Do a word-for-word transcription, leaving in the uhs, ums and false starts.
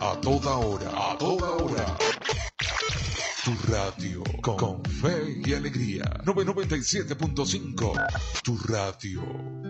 A toda hora, a toda hora. Tu radio con, con fe y alegría. noventa y siete punto cinco. Tu radio.